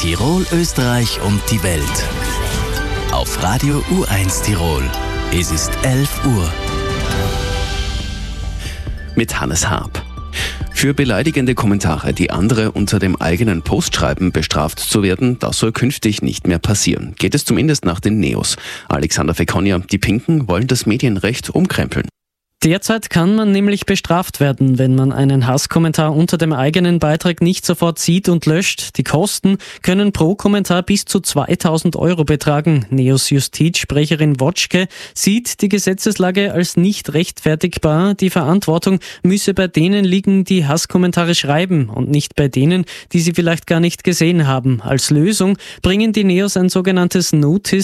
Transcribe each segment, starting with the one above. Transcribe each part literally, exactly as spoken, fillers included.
Tirol, Österreich und die Welt. Auf Radio U eins Tirol. Es ist elf Uhr. Mit Hannes Haab. Für beleidigende Kommentare, die andere unter dem eigenen Post schreiben, bestraft zu werden, das soll künftig nicht mehr passieren. Geht es zumindest nach den Neos. Alexander Fekonja, die Pinken wollen das Medienrecht umkrempeln. Derzeit kann man nämlich bestraft werden, wenn man einen Hasskommentar unter dem eigenen Beitrag nicht sofort sieht und löscht. Die Kosten können pro Kommentar bis zu zweitausend Euro betragen. Neos Justizsprecherin Wotschke sieht die Gesetzeslage als nicht rechtfertigbar. Die Verantwortung müsse bei denen liegen, die Hasskommentare schreiben und nicht bei denen, die sie vielleicht gar nicht gesehen haben. Als Lösung bringen die Neos ein sogenanntes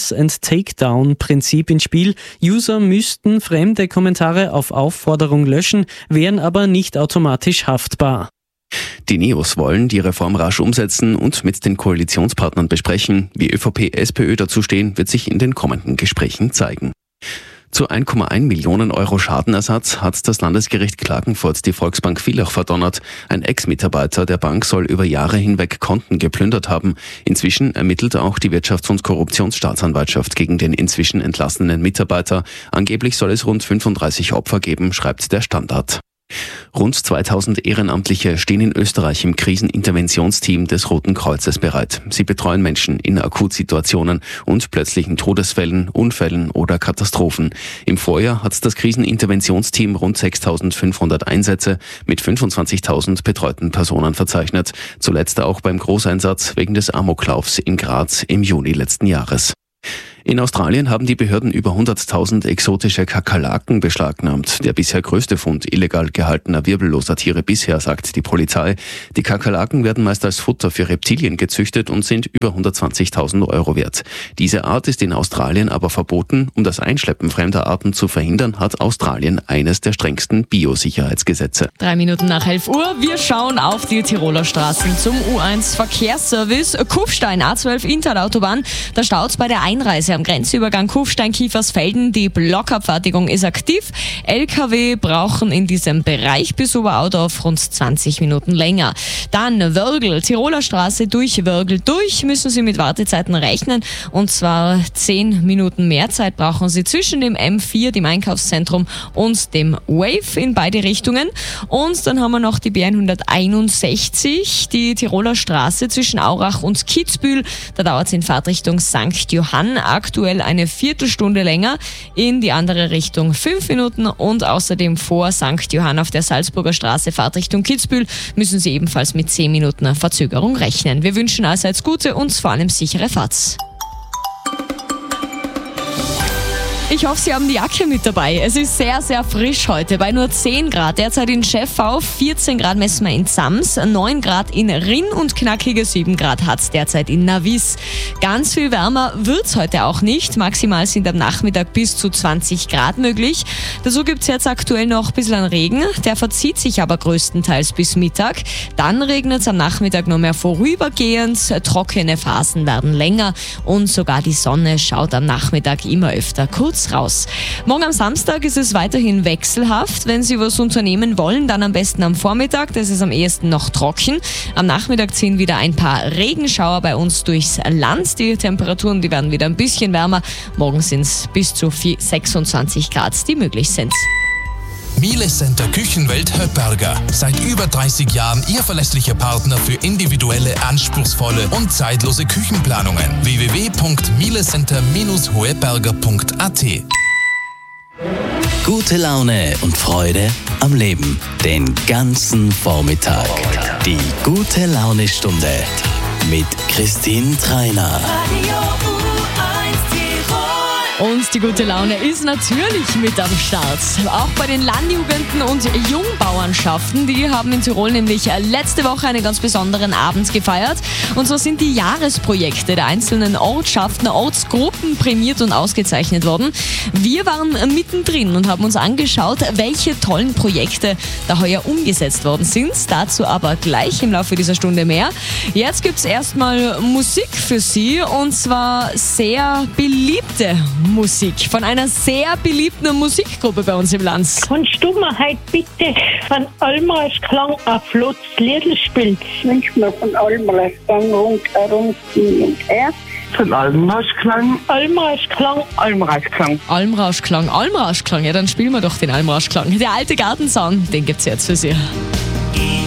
Notice-and-Takedown-Prinzip ins Spiel. User müssten fremde Kommentare auf Aufforderung löschen, wären aber nicht automatisch haftbar. Die Neos wollen die Reform rasch umsetzen und mit den Koalitionspartnern besprechen. Wie ÖVP, SPÖ dazu stehen, wird sich in den kommenden Gesprächen zeigen. Zu ein Komma eins Millionen Euro Schadenersatz hat das Landesgericht Klagenfurt die Volksbank Villach verdonnert. Ein Ex-Mitarbeiter der Bank soll über Jahre hinweg Konten geplündert haben. Inzwischen ermittelt auch die Wirtschafts- und Korruptionsstaatsanwaltschaft gegen den inzwischen entlassenen Mitarbeiter. Angeblich soll es rund fünfunddreißig Opfer geben, schreibt der Standard. Rund zweitausend Ehrenamtliche stehen in Österreich im Kriseninterventionsteam des Roten Kreuzes bereit. Sie betreuen Menschen in Akutsituationen und plötzlichen Todesfällen, Unfällen oder Katastrophen. Im Vorjahr hat das Kriseninterventionsteam rund sechstausendfünfhundert Einsätze mit fünfundzwanzigtausend betreuten Personen verzeichnet. Zuletzt auch beim Großeinsatz wegen des Amoklaufs in Graz im Juni letzten Jahres. In Australien haben die Behörden über hunderttausend exotische Kakerlaken beschlagnahmt. Der bisher größte Fund illegal gehaltener wirbelloser Tiere bisher, sagt die Polizei. Die Kakerlaken werden meist als Futter für Reptilien gezüchtet und sind über hundertzwanzigtausend Euro wert. Diese Art ist in Australien aber verboten. Um das Einschleppen fremder Arten zu verhindern, hat Australien eines der strengsten Biosicherheitsgesetze. Drei Minuten nach elf Uhr. Wir schauen auf die Tiroler Straßen zum U eins Verkehrsservice. Kufstein, A zwölf Intalautobahn. Da staut's bei der Einreise am Grenzübergang Kufstein-Kiefersfelden. Die Blockabfertigung ist aktiv. L K W brauchen in diesem Bereich bis Oberaudorf rund zwanzig Minuten länger. Dann Wörgl, Tiroler Straße durch Wörgl durch, müssen Sie mit Wartezeiten rechnen. Und zwar zehn Minuten mehr Zeit brauchen Sie zwischen dem M vier, dem Einkaufszentrum, und dem Wave in beide Richtungen. Und dann haben wir noch die B hunderteinundsechzig, die Tiroler Straße zwischen Aurach und Kitzbühel. Da dauert es in Fahrtrichtung Sankt Johann aktuell eine Viertelstunde länger, in die andere Richtung fünf Minuten und außerdem vor Sankt Johann auf der Salzburger Straße Fahrtrichtung Kitzbühel müssen Sie ebenfalls mit zehn Minuten Verzögerung rechnen. Wir wünschen allseits gute und vor allem sichere Fahrt. Ich hoffe, Sie haben die Jacke mit dabei. Es ist sehr, sehr frisch heute, bei nur zehn Grad. Derzeit in Scheffau, vierzehn Grad messen wir in Sams, neun Grad in Rinn und knackige sieben Grad hat es derzeit in Navis. Ganz viel wärmer wird es heute auch nicht. Maximal sind am Nachmittag bis zu zwanzig Grad möglich. Dazu gibt es jetzt aktuell noch ein bisschen Regen. Der verzieht sich aber größtenteils bis Mittag. Dann regnet es am Nachmittag nur mehr vorübergehend. Trockene Phasen werden länger und sogar die Sonne schaut am Nachmittag immer öfter kurz raus. Morgen am Samstag ist es weiterhin wechselhaft. Wenn Sie was unternehmen wollen, dann am besten am Vormittag. Das ist am ehesten noch trocken. Am Nachmittag ziehen wieder ein paar Regenschauer bei uns durchs Land. Die Temperaturen, die werden wieder ein bisschen wärmer. Morgen sind es bis zu sechsundzwanzig Grad, die möglich sind. Miele Center Küchenwelt Höpperger. Seit über dreißig Jahren Ihr verlässlicher Partner für individuelle, anspruchsvolle und zeitlose Küchenplanungen. w w w punkt miele center Bindestrich hoeberger punkt a t. Gute Laune und Freude am Leben. Den ganzen Vormittag. Die gute Laune-Stunde mit Christine Treiner. Und die gute Laune ist natürlich mit am Start. Auch bei den Landjugenden und Jungbauernschaften, die haben in Tirol nämlich letzte Woche einen ganz besonderen Abend gefeiert. Und zwar sind die Jahresprojekte der einzelnen Ortschaften, Ortsgruppen prämiert und ausgezeichnet worden. Wir waren mittendrin und haben uns angeschaut, welche tollen Projekte da heuer umgesetzt worden sind. Dazu aber gleich im Laufe dieser Stunde mehr. Jetzt gibt's erstmal Musik für Sie, und zwar sehr beliebte Musik von einer sehr beliebten Musikgruppe bei uns im Land. Kannst du mir heute bitte von Almrauschklang ein flottes Liedl spielen? Ich wünsche mir von Almrauschklang rundherum hin und her. Von Almrauschklang. Almrauschklang. Almrauschklang. Almrauschklang, Almrauschklang. Ja, dann spielen wir doch den Almrauschklang. Der alte Gartensound, den gibt's jetzt für Sie.